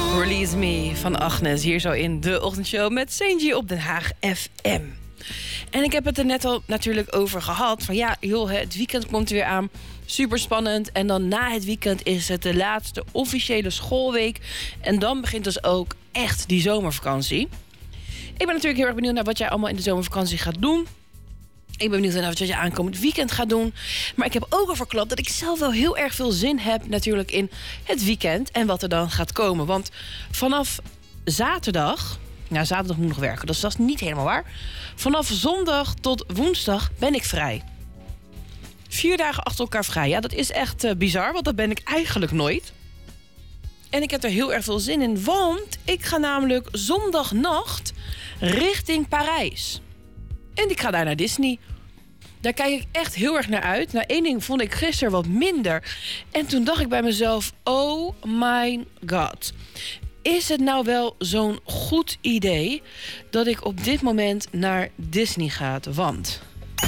Release Me van Agnes, hier zo in de ochtendshow met Sanji op Den Haag FM. En ik heb het er net al natuurlijk over gehad. Van ja, joh, het weekend komt er weer aan. Super spannend. En dan na het weekend is het de laatste officiële schoolweek. En dan begint dus ook echt die zomervakantie. Ik ben natuurlijk heel erg benieuwd naar wat jij allemaal in de zomervakantie gaat doen. Ik ben benieuwd naar wat je aankomend weekend gaat doen. Maar ik heb ook al verklapt dat ik zelf wel heel erg veel zin heb natuurlijk in het weekend. En wat er dan gaat komen. Want vanaf zaterdag... Nou, zaterdag moet ik nog werken, dus dat is niet helemaal waar. Vanaf zondag tot woensdag ben ik vrij. 4 dagen achter elkaar vrij. Ja, dat is echt bizar, want dat ben ik eigenlijk nooit. En ik heb er heel erg veel zin in, want ik ga namelijk zondagnacht richting Parijs. En ik ga daar naar Disney. Daar kijk ik echt heel erg naar uit. Nou, één ding vond ik gisteren wat minder. En toen dacht ik bij mezelf, oh my god. Is het nou wel zo'n goed idee dat ik op dit moment naar Disney ga? Want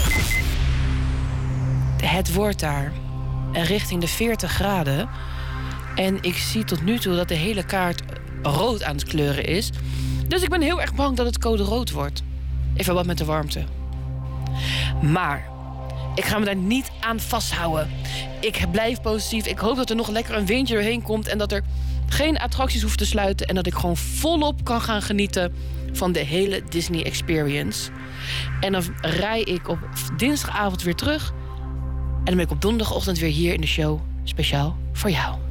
het wordt daar richting de 40 graden. En ik zie tot nu toe dat de hele kaart rood aan het kleuren is. Dus ik ben heel erg bang dat het code rood wordt. Even wat met de warmte. Maar ik ga me daar niet aan vasthouden. Ik blijf positief. Ik hoop dat er nog lekker een windje doorheen komt. En dat er geen attracties hoeft te sluiten. En dat ik gewoon volop kan gaan genieten van de hele Disney experience. En dan rij ik op dinsdagavond weer terug. En dan ben ik op donderdagochtend weer hier in de show. Speciaal voor jou.